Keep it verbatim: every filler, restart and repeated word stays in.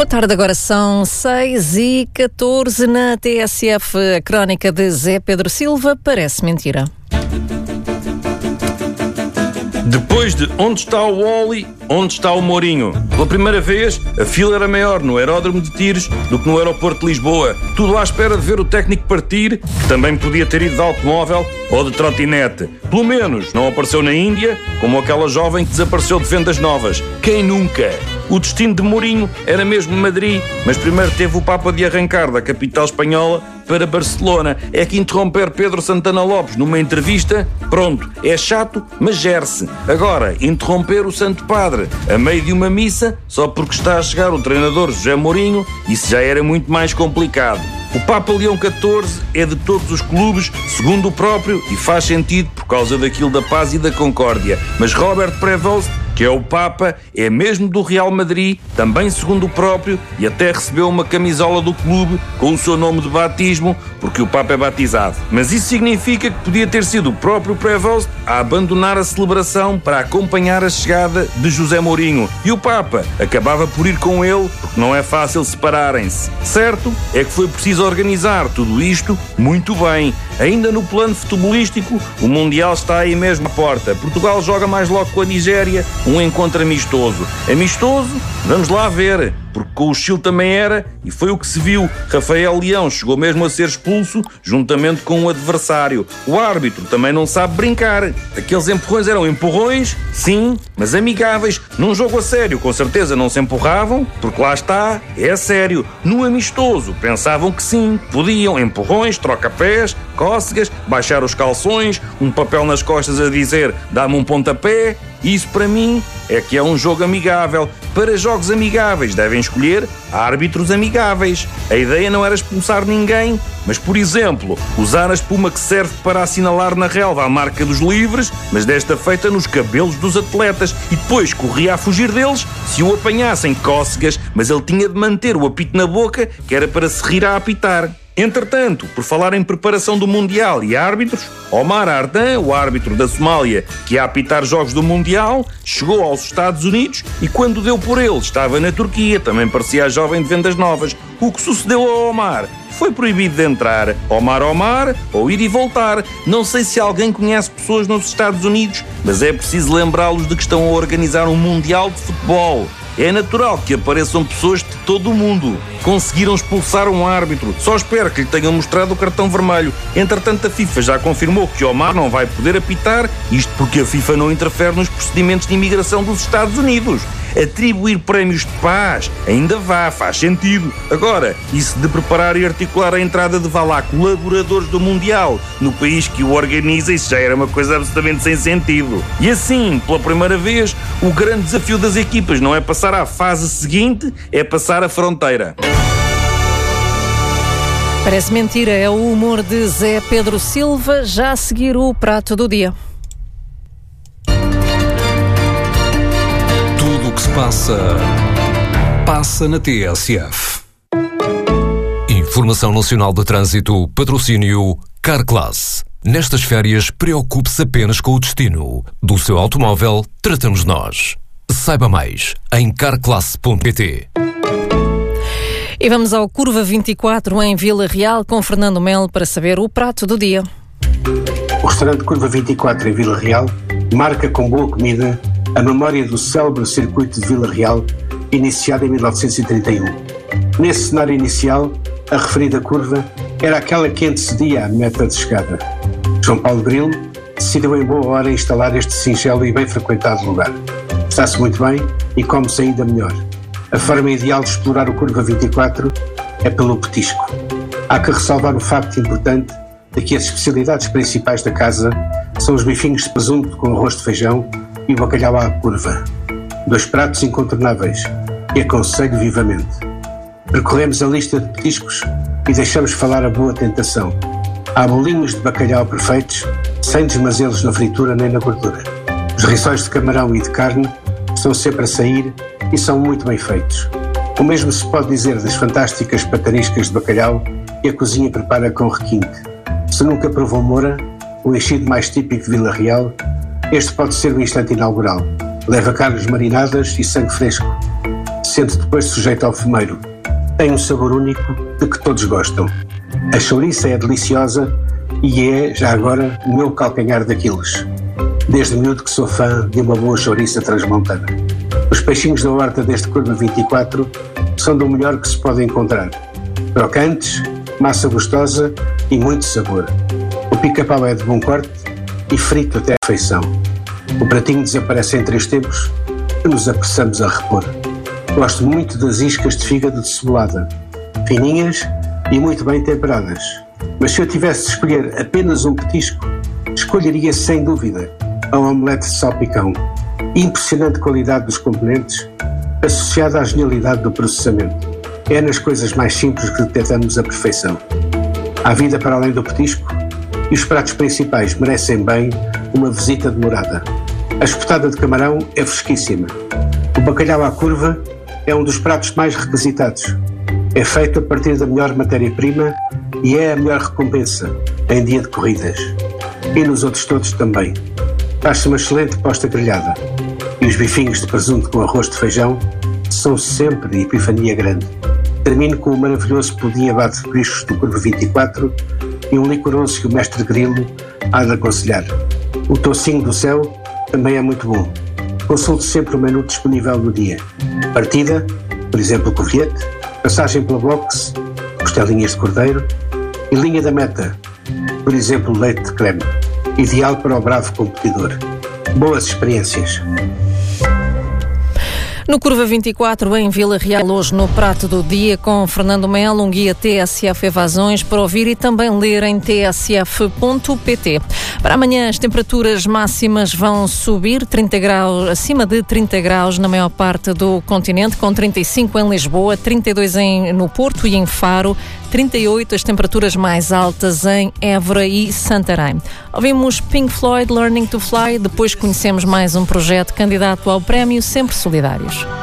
Boa tarde, agora são seis e catorze na T S F. A crónica de Zé Pedro Silva parece mentira. Depois de onde está o Wally, onde está o Mourinho? Pela primeira vez, a fila era maior no aeródromo de Tires do que no aeroporto de Lisboa. Tudo à espera de ver o técnico partir, que também podia ter ido de automóvel ou de trotinete. Pelo menos não apareceu na Índia, como aquela jovem que desapareceu de vendas novas. Quem nunca? O destino de Mourinho era mesmo Madrid, mas primeiro teve o Papa de arrancar da capital espanhola para Barcelona. É que interromper Pedro Santana Lopes numa entrevista, pronto, é chato, mas gere-se. Agora, interromper o Santo Padre a meio de uma missa, só porque está a chegar o treinador José Mourinho, isso já era muito mais complicado. O Papa Leão catorze é de todos os clubes, segundo o próprio, e faz sentido por causa daquilo da paz e da concórdia. Mas Robert Prevost, que é o Papa, é mesmo do Real Madrid, também segundo o próprio, e até recebeu uma camisola do clube com o seu nome de batismo, porque o Papa é batizado. Mas isso significa que podia ter sido o próprio Prevost a abandonar a celebração para acompanhar a chegada de José Mourinho. E o Papa acabava por ir com ele, porque não é fácil separarem-se. Certo é que foi preciso organizar tudo isto muito bem. Ainda no plano futebolístico, o Mundial está aí mesmo à porta. Portugal joga mais logo com a Nigéria, um encontro amistoso. Amistoso? Vamos lá ver, porque com o Chile também era, e foi o que se viu. Rafael Leão chegou mesmo a ser expulso, juntamente com um adversário. O árbitro também não sabe brincar. Aqueles empurrões eram empurrões, sim, mas amigáveis. Num jogo a sério, com certeza não se empurravam, porque lá está, é sério. No amistoso, pensavam que sim, podiam. Empurrões, troca-pés, cócegas, baixar os calções, um papel nas costas a dizer dá-me um pontapé. Isso para mim é que é um jogo amigável. Para jogos amigáveis devem escolher árbitros amigáveis. A ideia não era expulsar ninguém, mas, por exemplo, usar a espuma que serve para assinalar na relva a marca dos livres, mas desta feita nos cabelos dos atletas, e depois corria a fugir deles se o apanhassem cócegas, mas ele tinha de manter o apito na boca, que era para se rir a apitar. Entretanto, por falar em preparação do Mundial e árbitros, Omar Ardan, o árbitro da Somália que ia apitar jogos do Mundial, chegou aos Estados Unidos e quando deu por ele estava na Turquia, também parecia a jovem de vendas novas. O que sucedeu a Omar? Foi proibido de entrar. Omar Omar, ou ir e voltar. Não sei se alguém conhece pessoas nos Estados Unidos, mas é preciso lembrá-los de que estão a organizar um Mundial de Futebol. É natural que apareçam pessoas de todo o mundo. Conseguiram expulsar um árbitro. Só espero que lhe tenham mostrado o cartão vermelho. Entretanto, a FIFA já confirmou que Omar não vai poder apitar, isto porque a FIFA não interfere nos procedimentos de imigração dos Estados Unidos. Atribuir prémios de paz ainda vá, faz sentido. Agora, isso de preparar e articular a entrada de vá lá colaboradores do Mundial no país que o organiza, isso já era uma coisa absolutamente sem sentido. E assim, pela primeira vez, o grande desafio das equipas não é passar à fase seguinte, é passar a fronteira. Parece mentira, é o humor de Zé Pedro Silva, já a seguir o prato do dia. Tudo o que se passa, passa na T S F. Informação Nacional de Trânsito, patrocínio Carclass. Nestas férias, preocupe-se apenas com o destino. Do seu automóvel, tratamos nós. Saiba mais em carclass ponto pt. E vamos ao Curva vinte e quatro em Vila Real com Fernando Melo para saber o prato do dia. O restaurante Curva vinte e quatro em Vila Real marca com boa comida a memória do célebre circuito de Vila Real, iniciado em mil novecentos e trinta e um. Nesse cenário inicial, a referida curva era aquela que antecedia a meta de chegada. João Paulo Grilo decidiu em boa hora instalar este singelo e bem frequentado lugar. Está-se muito bem e come-se ainda melhor. A forma ideal de explorar o Curva vinte e quatro é pelo petisco. Há que ressalvar o facto importante de que as especialidades principais da casa são os bifinhos de presunto com arroz de feijão e o bacalhau à curva. Dois pratos incontornáveis que aconselho vivamente. Percorremos a lista de petiscos e deixamos falar a boa tentação. Há bolinhos de bacalhau perfeitos, sem desmazê-los na fritura nem na gordura. Os rissóis de camarão e de carne estão sempre a sair e são muito bem feitos. O mesmo se pode dizer das fantásticas pataniscas de bacalhau que a cozinha prepara com requinte. Se nunca provou moura, o enchido mais típico de Vila Real, este pode ser o instante inaugural. Leva carnes marinadas e sangue fresco. sendo depois sujeito ao fumeiro. Tem um sabor único de que todos gostam. A chouriça é deliciosa e é, já agora, o meu calcanhar daqueles. Desde miúdo que sou fã de uma boa chouriça transmontana. Os peixinhos da horta deste Curva vinte e quatro são do melhor que se pode encontrar. Crocantes, massa gostosa e muito sabor. O pica-pau é de bom corte e frito até à feição. O pratinho desaparece em três tempos e nos apressamos a repor. Gosto muito das iscas de fígado de cebolada, fininhas e muito bem temperadas. Mas se eu tivesse de escolher apenas um petisco, escolheria sem dúvida a omelete de salpicão. Impressionante qualidade dos componentes, associada à genialidade do processamento. É nas coisas mais simples que detectamos a perfeição. Há vida para além do petisco e os pratos principais merecem bem uma visita demorada. A espetada de camarão é fresquíssima. O bacalhau à curva é um dos pratos mais requisitados. É feito a partir da melhor matéria-prima e é a melhor recompensa em dia de corridas. E nos outros todos também. Faz-se uma excelente posta grelhada. E os bifinhos de presunto com arroz de feijão são sempre de epifania grande. Termino com o maravilhoso pudim abate de bichos do Curva vinte e quatro e um licoroso que o mestre Grilo há de aconselhar. O tocinho do céu também é muito bom. Consulte sempre o menu disponível no dia. Partida, por exemplo, covilhete, passagem pela boxe, costelinhas de cordeiro e linha da meta, por exemplo, leite de creme. Ideal para o bravo competidor. Boas experiências. No Curva vinte e quatro, em Vila Real, hoje no Prato do Dia, com Fernando Melo, um guia T S F Evasões para ouvir e também ler em t s f ponto p t. Para amanhã as temperaturas máximas vão subir, trinta graus, acima de trinta graus na maior parte do continente, com trinta e cinco em Lisboa, trinta e dois em, no Porto e em Faro, trinta e oito as temperaturas mais altas em Évora e Santarém. Ouvimos Pink Floyd, Learning to Fly, depois conhecemos mais um projeto candidato ao prémio Sempre Solidários.